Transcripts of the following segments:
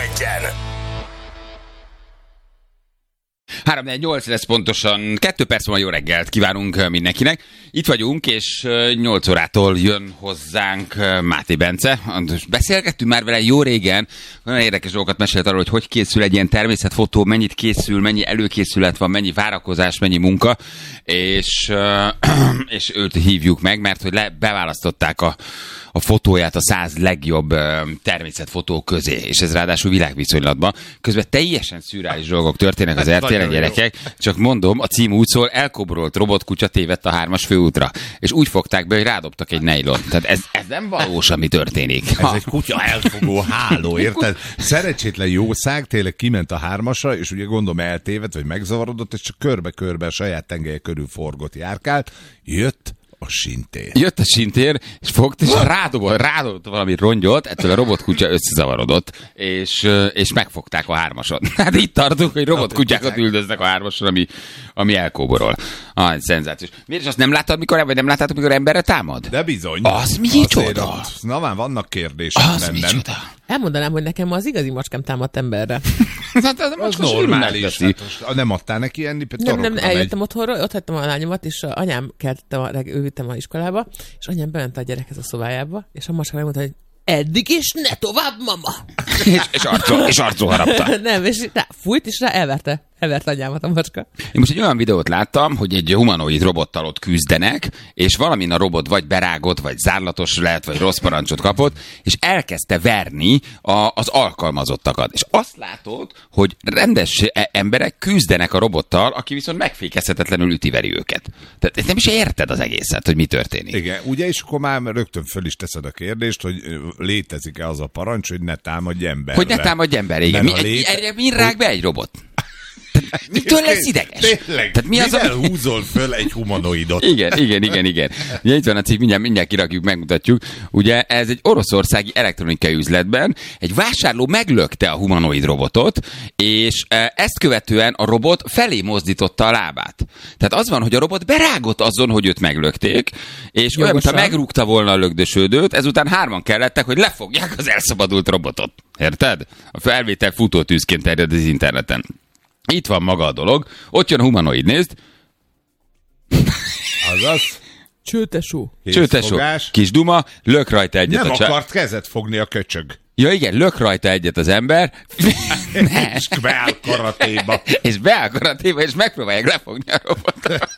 3-4-8 lesz pontosan, 2 perc van, jó reggelt kívánunk mindenkinek. Itt vagyunk, és 8 órától jön hozzánk Máté Bence. Beszélgettünk már vele jó régen, nagyon érdekes dolgokat mesélt arról, hogy készül egy ilyen természetfotó, mennyit készül, mennyi előkészület van, mennyi várakozás, mennyi munka, és őt hívjuk meg, mert hogy beválasztották a fotóját a 100 legjobb természetfotó közé, és ez ráadásul világviszonylatban. Közben teljesen szürreális dolgok történnek az RTL-en, gyerekek. Csak mondom, a cím úgy szól, elkobrolt robotkutya tévedt a 3-as főútra. És úgy fogták be, hogy rádobtak egy nejlon. Tehát ez nem valós, ami történik. Ez egy kutya elfogó háló, érted? Szerencsétlen jószág tényleg kiment a 3-asra, és ugye gondolom eltévedt, vagy megzavarodott, és csak körbe-körbe a saját tengelye körül forgott, járkált. Jött a sintér, és fogta, és rádobott valami rongyot, ettől a robotkutya összezavarodott, és megfogták a 3-ason. Hát itt tartunk, hogy robotkutyákat üldöznek a 3-ason, ami elkóborol. Szenzációs. Miért is azt nem láttad, mikor emberre támad? De bizony. Az micsoda? Na már vannak kérdések bennem. Elmondanám, hogy nekem az igazi macskám támadt emberre. Az normális. Nem adtál neki enni? Nem, eljöttem otthonról, ott hagytam a lányomat, és anyám keltette, ő vittem a iskolába, és anyám bement a gyerekhez a szobájába, és a macska megmondta, hogy eddig és ne tovább, mama! és arcról harapta. Nem, és fújt, és elverte anyámat a macska. Én most egy olyan videót láttam, hogy egy humanoid robottal ott küzdenek, és valamin a robot vagy berágott, vagy zárlatos lehet, vagy rossz parancsot kapott, és elkezdte verni az alkalmazottakat. És azt látod, hogy rendes emberek küzdenek a robottal, aki viszont megfékezhetetlenül üti-veri őket. Tehát nem is érted az egészet, hogy mi történik. Igen, ugye, és akkor már rögtön föl is teszed a kérdést, hogy létezik-e az a parancs, hogy ne támadj emberre. Hogy ne támadj emberre, igen. Mi rág be egy robot? Mitől lesz ideges? Tényleg, tehát mi az, húzol föl egy humanoidot? Igen. Ugye itt van a cikk, mindjárt kirakjuk, megmutatjuk. Ugye ez egy oroszországi elektronikai üzletben egy vásárló meglökte a humanoid robotot, és ezt követően a robot felé mozdította a lábát. Tehát az van, hogy a robot berágott azon, hogy őt meglökték, és olyan, mintha megrúgta volna a lökdösődőt, ezután 3 kellettek, hogy lefogják az elszabadult robotot. Érted? A felvétel futótűzként terjed az interneten. Itt van maga a dolog, ott jön a humanoid, nézd. Azaz. Csőtesó, kis duma, lök rajta egyet. Nem akart kezet fogni a köcsög. Ja igen, lök rajta egyet az ember. És beáll karatéba. És megpróbálják lefogni a robotot.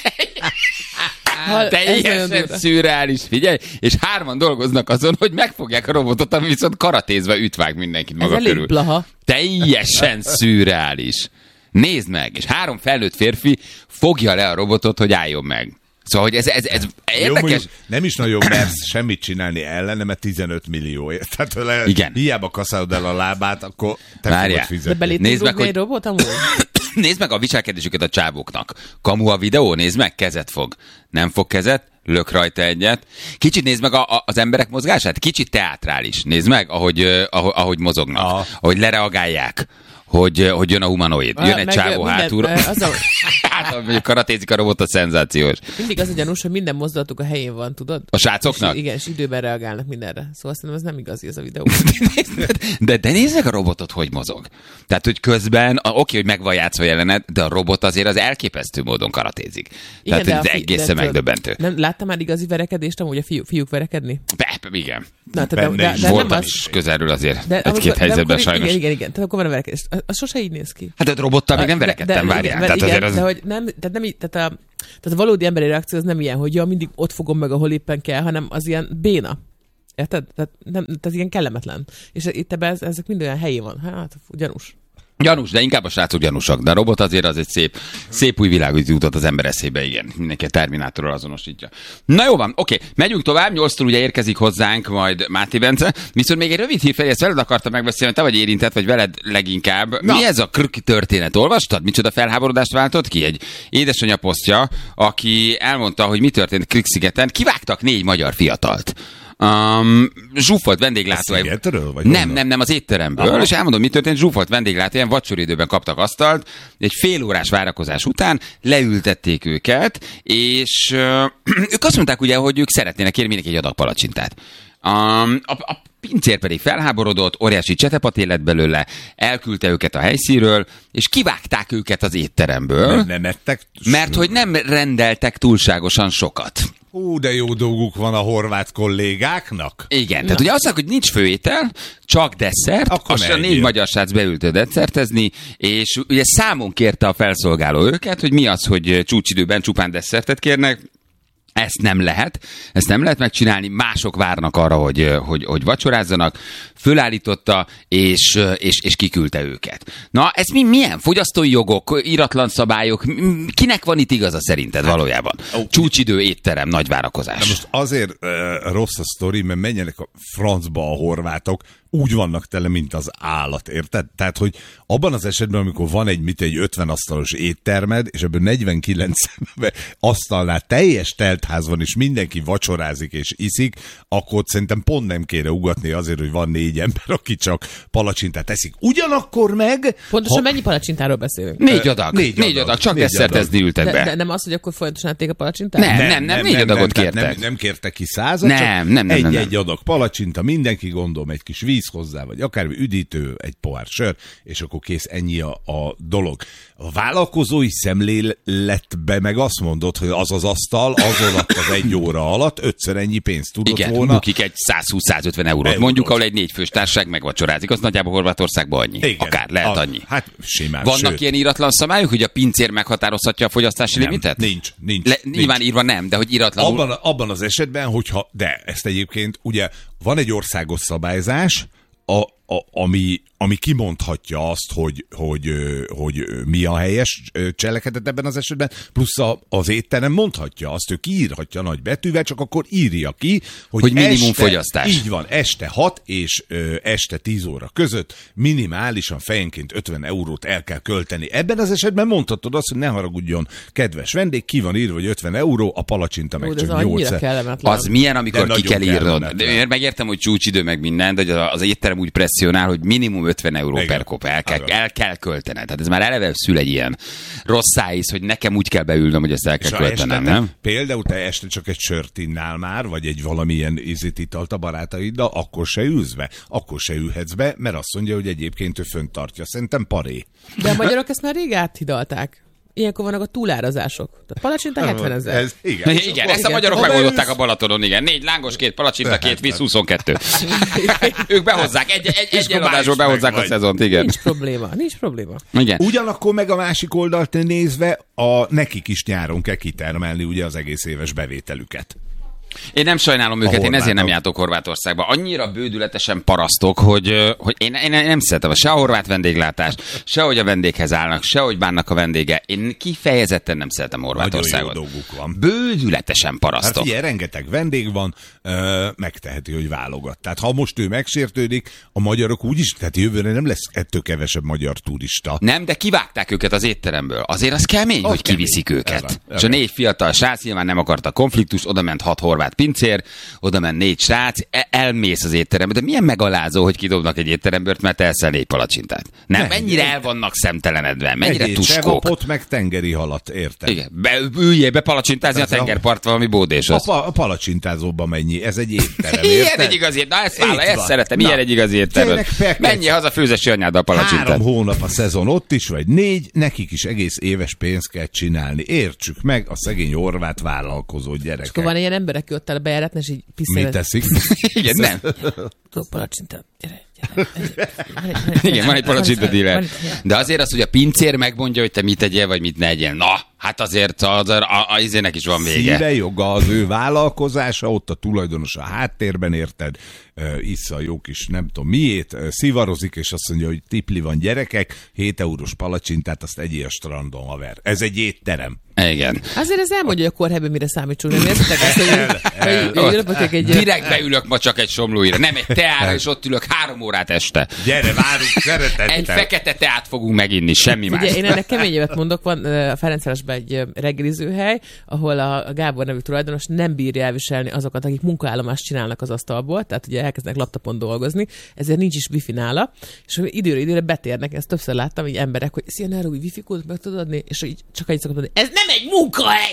Teljesen szürreális, figyelj, és 3 dolgoznak azon, hogy megfogják a robotot, ami viszont karatézve ütvág mindenkit maga körül. Blaha. Teljesen szürreális. Nézd meg, és 3 felnőtt férfi fogja le a robotot, hogy álljon meg. Szóval, hogy ez érdekes. Jó, nem is nagyon mersz semmit csinálni ellene, mert 15 millióért. Tehát igen. Hiába kaszálod el a lábát, akkor te fogod fizetni. De belétünk rúgni egy robot amúgy? Nézd meg a viselkedésüket a csávóknak. Kamu a videó, nézd meg, kezet fog. Nem fog kezet, lök rajta egyet. Kicsit nézd meg az emberek mozgását, kicsit teátrális. Nézd meg, ahogy mozognak, ahogy lereagálják. Hogy jön a humanoid. Jön egy csávó hátulra. Hogy karatézik a robot, a szenzációs. Mindig az a gyanús, hogy minden mozdulatuk a helyén van, tudod? A srácoknak? És, igen, és időben reagálnak mindenre. Szóval szerintem ez nem igazi ez a videó. De nézd meg a robotot, hogy mozog. Tehát, hogy közben, hogy meg van játszva jelenet, de a robot azért az elképesztő módon karatézik. Igen, tehát, ez egészen megdöbbentő. Nem láttam már igazi verekedést, amúgy a fiúk verekedni? Igen. De voltam is közelről azért. Egy-két helyzetben sajnos. Igen. Tehát akkor van a verekedés. Az sose így néz ki. Hát a robottal még nem verekedtem, várjál. Tehát a valódi emberi reakció az nem ilyen, hogy mindig ott fogom meg, ahol éppen kell, hanem az ilyen béna. Érted? Tehát ilyen kellemetlen. És itt ebben ezek mind olyan helyén van. Hát, gyanús. Gyanús, de inkább a srácok gyanúsak. De a robot azért az egy szép új világot jutott az ember eszébe, igen. Mindenki a Terminátorral azonosítja. Na jó van, oké. Megyünk tovább, 8-tól ugye érkezik hozzánk majd Máté Bence. Viszont még egy rövid hírfej, ezt veled akartam megbeszélni, te vagy érintett, vagy veled leginkább. Na. Mi ez a krüki történet? Olvastad? Micsoda felháborodást váltott ki? Egy édesanyja posztja, aki elmondta, hogy mi történt Krük-szigeten. Kivágtak 4 magyar fiatalt. Zsúfolt vendéglátó. Nem, az étteremből. Aha. És elmondom, mi történt. Zsúfolt vendéglátó, ilyen vacsoridőben kaptak asztalt, egy fél órás várakozás után leültették őket, és ők azt mondták ugye, hogy ők szeretnének kérni mindenki egy adag palacsintát. pincér pedig felháborodott, óriási csetepat lett belőle, elküldte őket a helyszínről, és kivágták őket az étteremből, Nem ettek? mert hogy nem rendeltek túlságosan sokat. De jó dolguk van a horvát kollégáknak. Igen, tehát ugye azt mondják, hogy nincs főétel, csak desszert, Akkor azt a 4 menjél. magyar srác beült desszertezni, és ugye számon kérte a felszolgáló őket, hogy mi az, hogy csúcsidőben csupán desszertet kérnek. Ezt nem lehet megcsinálni, mások várnak arra, hogy vacsorázzanak, fölállította, és kiküldte őket. Na, ez milyen? Fogyasztói jogok, íratlan szabályok, kinek van itt igaza szerinted valójában? Csúcsidő, étterem, nagy várakozás. De most azért rossz a sztori, mert menjenek a francba a horvátok, úgy vannak tele, mint az állat, érted? Tehát, hogy abban az esetben, amikor van egy 50 asztalos éttermed, és ebből 49 asztalnál teljes teltház van, és mindenki vacsorázik és iszik, akkor szerintem pont nem kéne ugatni azért, hogy van 4 ember, aki csak palacsintát eszik. Ugyanakkor meg... Pontosan mennyi palacsintáról beszélünk? 4 adag. 4 adag. Csak desszertezni ültek be. De nem az, hogy akkor folyamatosan ették a palacsintát? Nem, 4 adagot kértek. Nem kértek ki 100-at, Nem. egy adag palacsinta, mindenki gondolom egy kis víz hozzá, vagy akármi üdítő, egy pohár sör, és akkor kész, ennyi a dolog. A vállalkozói szemléletbe meg azt mondod, hogy az asztal az alatt az 1 óra alatt 5-ször ennyi pénzt tudott Igen, volna. bukik egy 120-150 eurót. Mondjuk, ahol egy 4 fős társaság megvacsorázik, az nagyjából Horvátországban annyi. Igen, Akár, lehet annyi. Hát simán. Vannak ilyen íratlan szabályok, hogy a pincér meghatározhatja a fogyasztási limitet? Nincs. Nyilván írva nem, de hogy íratlanul... Abban az esetben, hogyha, de ezt egyébként, ugye van egy országos szabályzás, ami kimondhatja azt, hogy mi a helyes cselekedet ebben az esetben, plusz az étterem mondhatja azt, ő kiírhatja nagy betűvel, csak akkor írja ki, hogy minimum este, fogyasztás. Így van, este 6 és este 10 óra között minimálisan fejenként 50 eurót el kell költeni. Ebben az esetben mondhatod azt, hogy ne haragudjon, kedves vendég, ki van írva, hogy 50 euró, a palacsinta meg csak 8. kellemetlen. Az milyen, amikor ki kell írnod? kellemetlen. Megértem, hogy csúcsidő meg minden, de az étterem úgy presszionál, hogy minimum 50 euró Igen. per kop el kell költened. Tehát ez már eleve szül egy ilyen rossz szájíz, hogy nekem úgy kell beülnöm, hogy ezt el kell költenem, nem? Például te este csak egy sört innál már, vagy egy valamilyen italt a barátaiddal, akkor se ülsz be, akkor se ülhetsz be, mert azt mondja, hogy egyébként ő fönt tartja. Szerintem paré. De a magyarok ezt már rég áthidalták. Ilyenkor vannak a túlárazások. A palacsinta 70 000. Igen, ezt a magyarok megoldották a Balatonon, igen. 4 lángos, 2 palacsinta, 2 víz, 22. Ők behozzák, egy eladásból behozzák a szezont, igen. Nincs probléma. Igen. Ugyanakkor meg a másik oldalt nézve, nekik is nyáron kell kitermelni ugye az egész éves bevételüket. Én nem sajnálom őket, én ezért nem jártok Horvátországba. Annyira bődületesen parasztok, hogy én nem szeretem se a horvát vendéglátást, se hogy a vendéghez állnak, se hogy bánnak a vendége. Én kifejezetten nem szeretem Horvátországot. Nagyon jó dolguk van. Bődületesen parasztok. Hát ugye, rengeteg vendég van, megteheti, hogy válogat. Tehát ha most ő megsértődik, a magyarok úgyis, tehát jövőre nem lesz ettől kevesebb magyar turista. Nem, de kivágták őket az étteremből. Azért az kemény, hogy kiviszik őket. És a 4 fiatal srác nyilván nem akarta konfliktust, oda ment 6 horvát pincér, oda ment 4 srác, elmész az étterembe. De milyen megalázó, hogy egy étteremből, mert elszel 4 palacsintát. Nem, mennyire el vannak szemtelenedve, mennyire tuskók. Sevapot, meg tengeri halat, érted? Igen, üljél be palacsintázni a tengerpart valami bódéshoz. A palacsintázóba mennyi, ez egy étterem, Ilyen érted? egy igazi, na ezt Van. szeretem, Na, ilyen egy igazi étterem. tényleg fel kell- Menjél haza főzesi anyáddal palacsintát. 3 hónap a szezon ott is, vagy 4, nekik is egész éves pénzt kell csinálni. Értsük meg a szegény horvát vállalkozó gyerekek. Akkor van ilyen ember, aki ott áll a bejáratnál, és így Mit piszkál. teszik? Igen, nem. Palacsintát, gyere. Igen, van egy palacsinta díler. De azért az, hogy a pincér megmondja, hogy te mit tegyél, vagy mit ne egyél. Na, hát azért az izének is van vége. Szíve joga az ő vállalkozása, ott a tulajdonos a háttérben, érted, issza a jó kis nem tudom miét, szivarozik, és azt mondja, hogy tipli van gyerekek, 7 eurós palacsintát, azt egyél a strandon, haver. Ez egy étterem. Igen. Azért ez elmondja, hogy a kórhelyben mire számítsunk. Nem értetek azt, hogy egy... Direkt beülök ma csak egy somlóira, nem egy teára, és ott ülök 3 órát este. Gyere, várunk, szeretettel. Egy fekete teát fogunk meginni, semmi más. Ugye, én ennek keményebbet mondok, van a Ferencvárosban egy reggelizőhely, ahol a Gábor nevű tulajdonos nem bírja elviselni azokat, akik munkaállomást csinálnak az asztalból, tehát ugye elkezdenek laptopon dolgozni, ezért nincs is wifi nála, és időre betérnek, ezt többször láttam, így emberek, hogy szia, ne rúgj, wifi kódot meg tudod adni, és így csak egy szokott mondani, ez nem egy munkahely!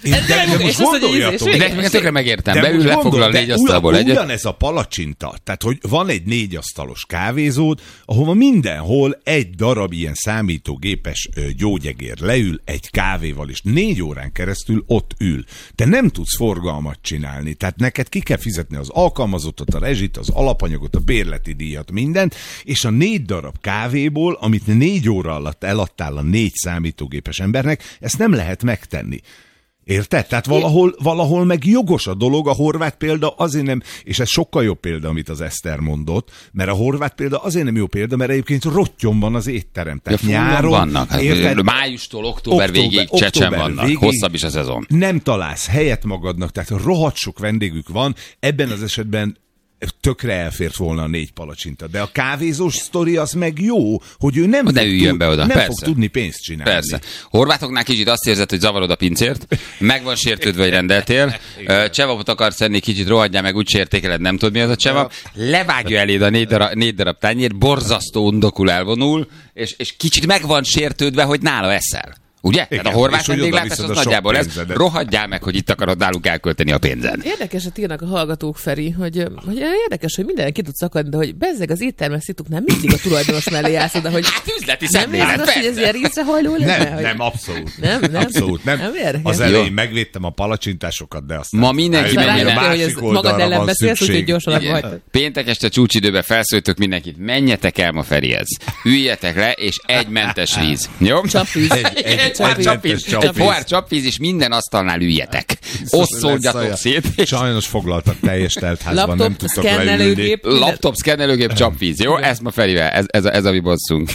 De most gondoljatok. De tökre megértem. De Beül, most lefoglal gondol, 4 asztalból egyet. Ugyanez a palacsinta. Tehát, hogy van egy 4 asztalos kávézód, ahova mindenhol egy darab ilyen számítógépes gyógyegér leül egy kávéval, és 4 órán keresztül ott ül. Te nem tudsz forgalmat csinálni. Tehát neked ki kell fizetni az alkalmazottat, a rezsit, az alapanyagot, a bérleti díjat, mindent, és a 4 darab kávéból, amit 4 óra alatt eladtál a 4 számítógépes embernek, ezt nem lehet megtenni. Érted? Tehát valahol meg jogos a dolog, a horvát példa azért nem, és ez sokkal jobb példa, amit az Eszter mondott, mert a horvát példa azért nem jó példa, mert egyébként rottyom van az étterem. Tehát nyáron vannak. Érted? Májustól október végéig Csecsen vannak. Végéig hosszabb is a szezon. Nem találsz helyet magadnak, tehát rohadt sok vendégük van, ebben az esetben tökre elfért volna a 4 palacsinta. De a kávézós sztori az meg jó, hogy ő nem, fog tudni pénzt csinálni. Persze. Horvátoknál kicsit azt érzed, hogy zavarod a pincért, meg van sértődve, hogy rendeltél, csevapot akarsz enni, kicsit rohadjál meg, úgy sértékeled, nem tudod mi az a csevap, levágja eléd a 4 darab tányér, borzasztó undokul elvonul, és kicsit meg van sértődve, hogy nála eszel. Ugye? Tehát a horvát vendéglátás az nagyjából ez. Rohadjál meg, hogy itt akarod nálunk elkölteni a pénzen. Érdekeset írnak a hallgatók, Feri, hogy érdekes, hogy minden ki tud szakadni, de hogy bezzeg az éttermes szituknál mindig a tulajdonos mellé állsz, de hogy hát üzleti szemlélet, persze. Hogy ez ilyen részrehajló lenne? Nem, abszolút. Nem? Abszolút nem. Az elején megvédtem a palacsintásokat, de aztán... Ma mindenki menjen hogy ez magad ellen beszélsz, úgyhogy gyorsan abba. Péntek este csúcsidőben felszólítok mindenkit, menjetek el ma Ferihez. Üljetek le, és egy mentes víz. Jó? Csapvíz. Egy pohár csapvíz, és minden asztalnál üljetek. Ott szóljatok szét. Sajnos foglaltak teljes teltházban, nem tudtok leülni. Laptop, szkennelőgép, csapvíz. Jó? Ezt ma Ferivel. Ez a mi bosszunk.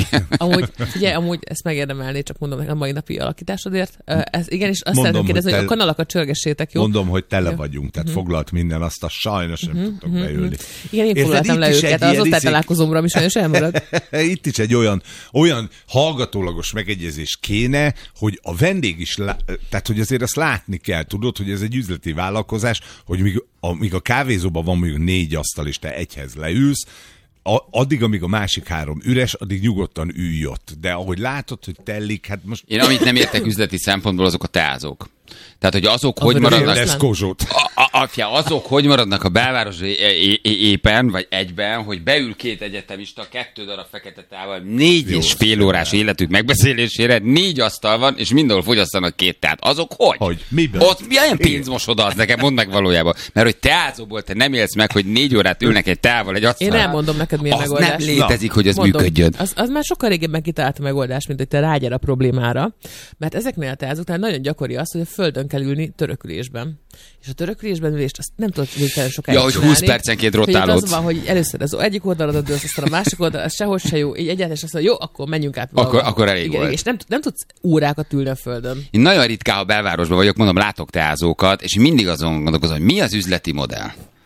Amúgy ezt megérdemelné, csak mondom a mai napi alakításodért. Igen, és azt szeretném kérdezni, hogy a kanalakat csörgessétek, jó? Mondom, hogy tele vagyunk, tehát foglalt minden, azt sajnos nem tudtok beülni. Igen, én foglaltam le őket, az osztálytalálkozómra, ami sajnos elmarad. Itt is egy olyan hallgatólagos megegyezés kéne, hogy a vendég is, tehát hogy azért azt látni kell, tudod, hogy ez egy üzleti vállalkozás, hogy míg a kávézóban van mondjuk 4 asztal, és te egyhez leülsz, addig, amíg a másik 3 üres, addig nyugodtan ülj ott. De ahogy látod, hogy tellik, hát most... Én amit nem értek üzleti szempontból, azok a teázók. Tehát, hogy azok hogy maradnak... Azok hogy maradnak a belvárosban éppen, vagy egyben, hogy beül 2 egyetemista, 2 darab fekete tával, 4,5 órás életük megbeszélésére, 4 asztal van, és mindenhol fogyasztanak 2 teát. Azok hogy? Hogy? Miben? Ott milyen pénzmosoda az nekem? Mondd meg valójában. Mert hogy teázóból te nem élsz meg, hogy 4 órát ülnek egy teával egy asztalnál. Én elmondom neked, milyen megoldás. Nem létezik, hogy ez működjön. Az már sokkal régebben kitalált a megoldás, mint hogy te rágyál a problémára. Mert ezeknél a teázóknál nagyon gyakori az, hogy a földön kell ülni törökülésben. És a törökülésben ülést azt nem tudod végtelen sokáig hogy 20 percenként rotálódsz. Az van, hogy először az egyik oldaladat dőlsz, aztán a másik oldal, az sehogy se jó, így egyáltalán azt mondja, jó, akkor menjünk át. Akkor elég igen, volt. És nem tudsz órákat ülni a földön. Én nagyon ritkán, ha belvárosban vagyok, mondom, látok teázókat, és mindig azon gondolkozom, hogy mi az üzleti modell.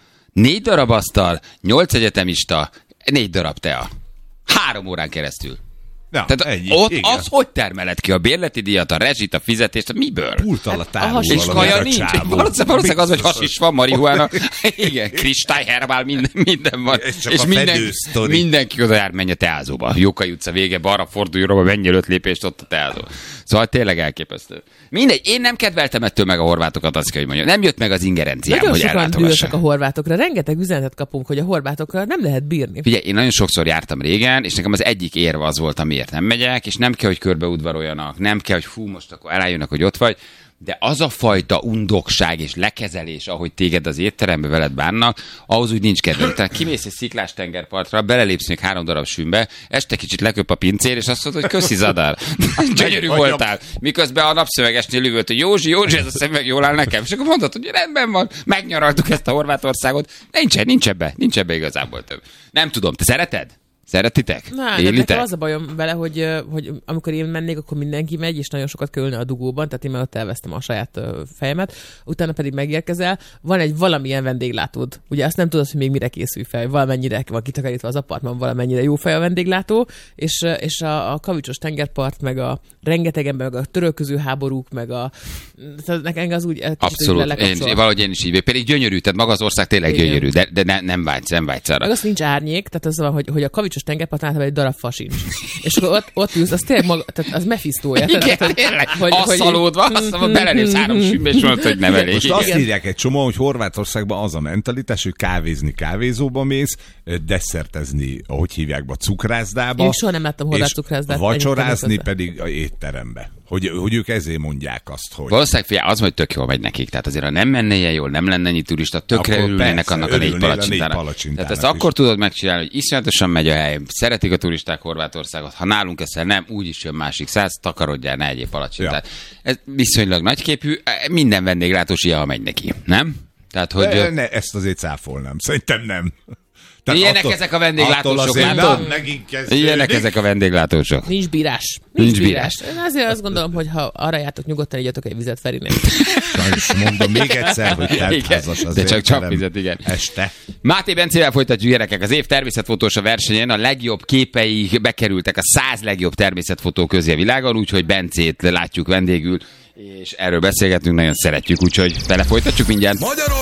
4 darab asztal, 8 egyetemista, 4 darab tea. 3 órán keresztül. Ja, tehát ott az hogy termeled ki a bérleti díjat, a rezsit, a fizetést, miből? Pult alatt állóval. És kaja nincs. Valószínűleg az, hogy hasis van, marihuána. Igen, kristály, herbál, minden van. És mindenki oda jár, menj a teázóba. Jókai utca vége, balra fordulj, róba, menj 5 lépést, ott a teázó. Szóval tényleg elképesztő. Mindegy, én nem kedveltem ettől meg a horvátokat, azt kell, hogy mondjam. Nem jött meg az ingerenciám, hogy ellátogassam. Nagyon sokan a horvátokra. Rengeteg üzenetet kapunk, hogy a horvátokra nem lehet bírni. Figyelj, én nagyon sokszor jártam régen, és nekem az egyik érve az volt, amiért nem megyek, és nem kell, hogy körbeudvaroljanak, nem kell, hogy fú, most akkor elájönnek, hogy ott vagy, de az a fajta undokság és lekezelés, ahogy téged az étterembe veled bánnak, ahhoz úgy nincs kedvem. Tehát kimész egy sziklás tengerpartra, belelépsz még 3 darab sűnbe, este kicsit leköp a pincér, és azt mondod, hogy köszi Zadár, gyönyörű voltál. Miközben a napszövegesnél üvölt, hogy Józsi, ez a szemüveg jól áll nekem. És akkor mondod, hogy rendben van, megnyaraltuk ezt a Horvátországot. Nincs ebbe igazából több. Nem tudom, te szereted? Szeretitek? Nekem az a bajom vele, hogy amikor én mennék, akkor mindenki megy, és nagyon sokat kell ülni a dugóban, tehát én már ott elvesztem a saját fejemet, utána pedig megérkezel, van egy valamilyen vendéglátód. Ugye azt nem tudod, hogy még mire készül fel, valamennyire van kitakarítva az apartman, valamennyire jó fej a vendéglátó, és a kavicsos tengerpart, meg a rengeteg ember, meg a törölköző háborúk, meg nekem az úgy abszolút, valahogy én is így. Pedig gyönyörű, tehát maga az ország tényleg gyönyörű, de nem vágysz arra. Meg az nincs árnyék, tehát az van, hogy a kavicsos vicces tengerparton, egy darab fa sincs. És akkor ott ülsz, az tényleg maga, tehát az Mephisto-ja. Igen, tényleg. Asszalódva, azt belelépsz 3 sűnbe, és mondod, hogy nem elég. Most azt írják egy csomó, hogy Horvátországban az a mentalitás, hogy kávézni kávézóba mész, desszertezni, ahogy hívják be, cukrászdába. Én soha nem láttam horvát cukrászdát. Vacsorázni pedig a étterembe. Hogy ők ezért mondják azt, hogy... Valószínűleg figyelj, az, hogy tök jól megy nekik. Tehát azért, ha nem menne ilyen jól, nem lenne ennyi turista, tökre Akkor örülnének persze, annak a 4 palacsintának. Tehát ezt akkor tudod megcsinálni, hogy iszonyatosan megy a hely, szeretik a turisták Horvátországot. Ha nálunk eszel, nem, úgyis jön másik 100, takarodjál, ne egyéb palacsintát. Ja. Ez viszonylag nagyképű, minden vendéglátós ilyen, ha megy neki, nem? Tehát, hogy... Ne, ezt azért cáfolnám. Szerintem nem. Tehát ilyenek ezek a vendéglátósok, látod? Ilyenek ezek a vendéglátósok. Nincs bírás. Nincs bírás. Én azért azt gondolom, hogy ha arra jártok, nyugodtan igyatok egy vizet Ferinek. Sajnos mondom még egyszer, hogy teltházas az de csak csapvizet, igen. Este. Máté Bencével folytatjuk, gyerekek. Az év természetfotósa versenyen a legjobb képei bekerültek a 100 legjobb természetfotó közé a világon, úgyhogy Bencét látjuk vendégül, és erről beszélgetünk, nagyon szeretjük, úgyhogy belefolytatjuk mindjárt.